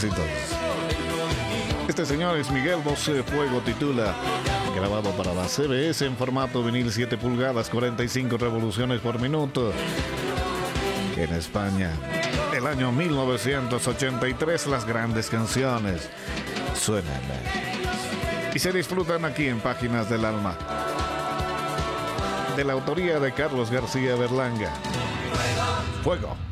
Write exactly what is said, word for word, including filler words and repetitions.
Este señor es Miguel Bosé Fuego, titula, grabado para la C B S en formato vinil siete pulgadas, cuarenta y cinco revoluciones por minuto. En España, el año mil novecientos ochenta y tres, las grandes canciones suenan y se disfrutan aquí en Páginas del Alma, de la autoría de Carlos García Berlanga. Fuego.